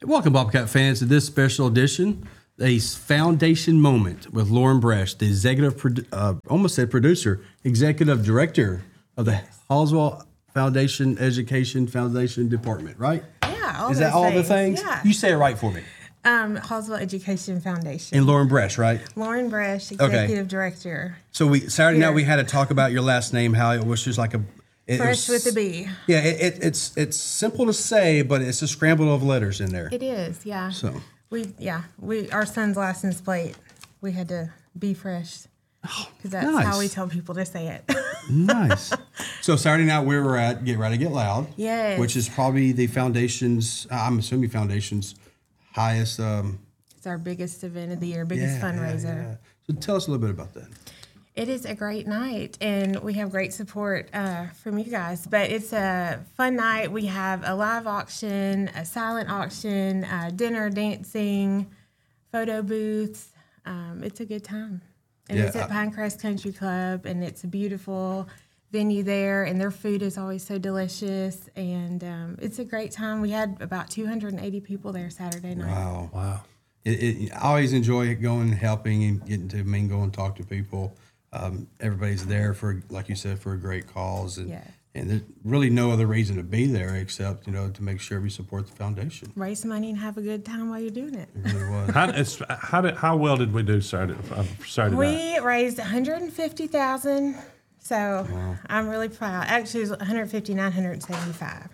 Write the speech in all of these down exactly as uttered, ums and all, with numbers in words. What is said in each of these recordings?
Welcome, Bobcat fans, to this special edition, a foundation moment with Lauren Bresch, the executive, produ- uh, almost said producer, executive director of the Hallswell Foundation Education Foundation Department, right? Yeah, all Is those that all things. the things? Yeah. You say it right for me. Um, Hallsville Education Foundation. And Lauren Bresch, right? Lauren Bresch, executive director. So we Saturday Here. night we had to talk about your last name, how it was just like a it, it Fresh was- with a B. Yeah, it, it, it's it's simple to say, but it's a scramble of letters in there. It is, yeah. So we, yeah, we our son's license plate. We had to be fresh because that's nice. how we tell people to say it. Nice. So Saturday night we were at Get Ready, Get Loud. Yes. Which is probably the foundation's, I'm assuming foundation's highest. Um, It's our biggest event of the year, biggest yeah, fundraiser. yeah, yeah. So tell us a little bit about that. It is a great night, and we have great support uh, from you guys. But it's a fun night. We have a live auction, a silent auction, uh, dinner, dancing, photo booths. Um, it's a good time. And Yeah, it's at I- Pinecrest Country Club, and it's a beautiful venue there, and their food is always so delicious. And um, it's a great time. We had about two hundred eighty people there Saturday night. Wow. Wow. It, it, I always enjoy going, helping, and getting to mingle and talk to people. Um, everybody's there for, like you said, for a great cause. And, Yes. and there's really no other reason to be there except, you know, to make sure we support the foundation. Raise money and have a good time while you're doing it. It really was. How, it's, how did how well did we do Saturday uh, Saturday night? We raised one hundred fifty thousand dollars, so I'm really proud. Actually, it was one hundred fifty-nine, one hundred seventy-five.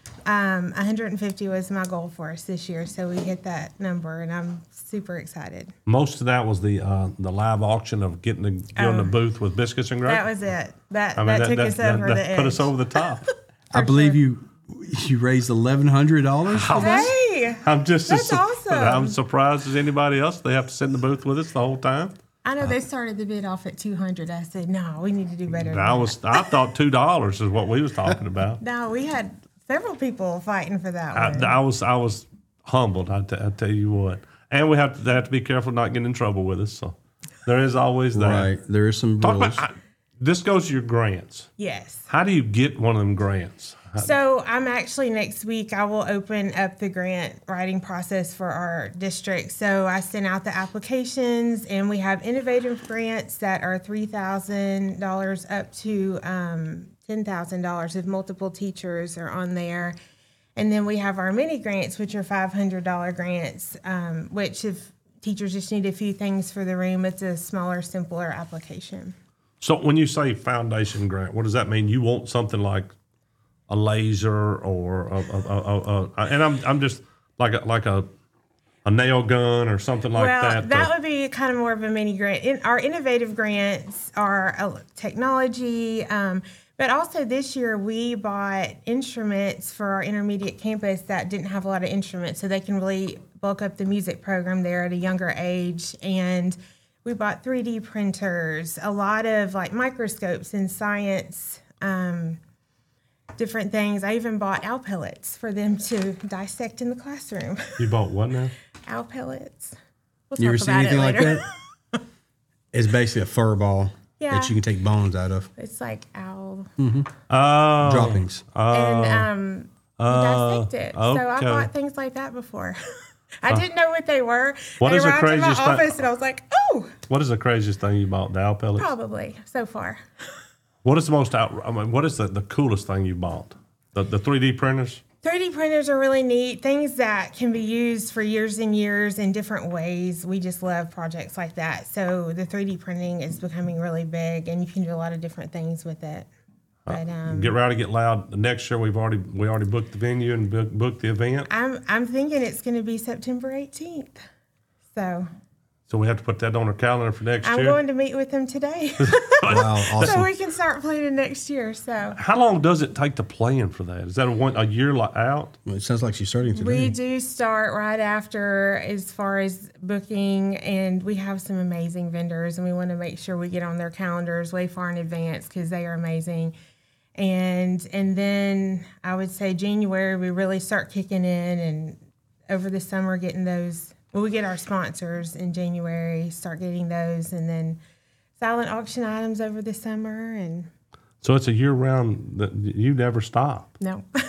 Um, one hundred fifty was my goal for us this year, so we hit that number, and I'm super excited. Most of that was the uh, the live auction of getting the get on the booth with biscuits and gravy. That was it. That I mean, that, took us that, over that the edge. put us over the top. I believe you you raised eleven hundred dollars for that? Hey, I'm just That's as su- awesome. I'm surprised as anybody else. They have to sit in the booth with us the whole time. I know they started the bid off at two hundred. I said, no, we need to do better. Than I that. was I thought two dollars is what we was talking about. No, we had several people fighting for that I, one. I was I was humbled. I, t- I tell you what, and we have to they have to be careful not getting in trouble with us. So there is always that. Right. There is some Talk rules. about, I, this goes to your grants. Yes. How do you get one of them grants? So I'm actually next week, I will open up the grant writing process for our district. So I sent out the applications, and we have innovative grants that are three thousand dollars up to um, ten thousand dollars if multiple teachers are on there. And then we have our mini grants, which are five hundred dollars grants, um, which if teachers just need a few things for the room, it's a smaller, simpler application. So when you say foundation grant, what does that mean? You want something like a laser or a, a, a, a, a and I'm I'm just like a, like a a nail gun or something like well, that. that to- would be kind of more of a mini grant. In, our innovative grants are uh, technology, um, but also this year we bought instruments for our intermediate campus that didn't have a lot of instruments, so they can really bulk up the music program there at a younger age. And we bought three D printers, a lot of like microscopes and science. Um, different things. I even bought owl pellets for them to dissect in the classroom. you bought what now? Owl pellets. We'll You ever talk seen about it anything like later. that? It's basically a fur ball Yeah. that you can take bones out of. It's like owl. Oh, Droppings. and um, oh, we dissect it. So I okay. bought things like that before. I didn't know what they were. What they is the arrived in my craziest thing- office, and I was like, oh, What is the craziest thing you bought? The owl pellets. probably so far. What is the most out? I mean, what is the, the coolest thing you bought? The the three D printers. three D printers are really neat, things that can be used for years and years in different ways. We just love projects like that. So the three D printing is becoming really big, and you can do a lot of different things with it. But um, Get ready to get loud. Next year we've already we already booked the venue and book, booked the event. I'm I'm thinking it's going to be September eighteenth. So So we have to put that on our calendar for next I'm year. going to meet with them today, Wow, so awesome. we can start planning next year. So How long does it take to plan for that? Is that a one a year li- out? Well, it sounds like she's starting today. we do start right after as far as booking, and we have some amazing vendors, and we want to make sure we get on their calendars way far in advance because they are amazing. And and then I would say January we really start kicking in, and over the summer getting those. Well, we get our sponsors in January, start getting those, and then silent auction items over the summer. And So it's a year round that you never stop. no,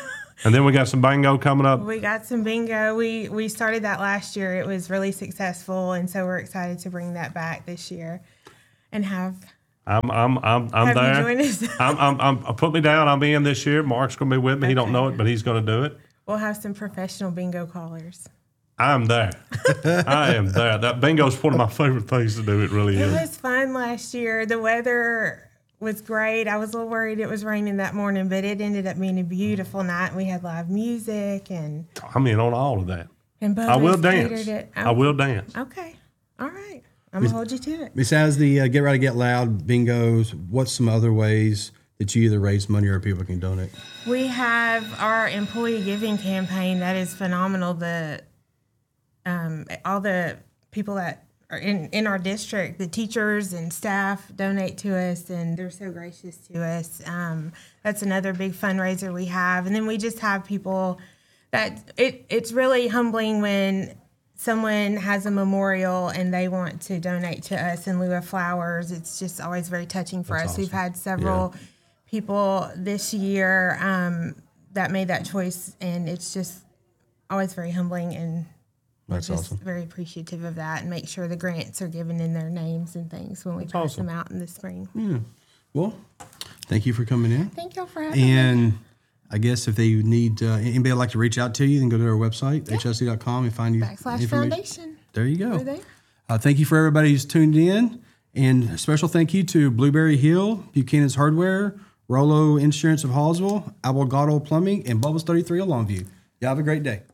And then we got some bingo coming up. We got some bingo. We we started that last year. It was really successful, and so we're excited to bring that back this year and have I'm I'm I'm I'm have there. you join us. I'm, I'm I'm put me down. I'll be in this year. Mark's gonna be with me. He don't know it, but he's gonna do it. We'll have some professional bingo callers. I'm there. I am there. That bingo's one of my favorite things to do. It really It is. was fun last year. The weather was great. I was a little worried it was raining that morning, but it ended up being a beautiful night. We had live music and I'm in on all of that. and I will Bubba's dance. catered it. I will dance. Okay. All right. I'm gonna hold you to it. Besides the uh, Get Ready, Get Loud bingos, what's some other ways that you either raise money or people can donate? We have our employee giving campaign that is phenomenal. The um, all the people that are in, in our district, the teachers and staff donate to us, and they're so gracious to us. Um, that's another big fundraiser we have, and then we just have people that it it's really humbling when someone has a memorial and they want to donate to us in lieu of flowers. It's just always very touching for That's us. We've awesome. had several people this year um, that made that choice, and it's just always very humbling, and we're That's just awesome. very appreciative of that, and make sure the grants are given in their names and things when we pass awesome. them out in the spring. Well, thank you for coming in. Thank y'all for having me. And I guess if they need uh, anybody would like to reach out to you, then go to our website, h l c dot com, and find you Backslash information. Foundation. There you go. We're there. Uh, thank you for everybody who's tuned in. And a special thank you to Blueberry Hill, Buchanan's Hardware, Rolo Insurance of Hallsville, Abogado Plumbing, and Bubbles thirty-three of Longview. You have a great day.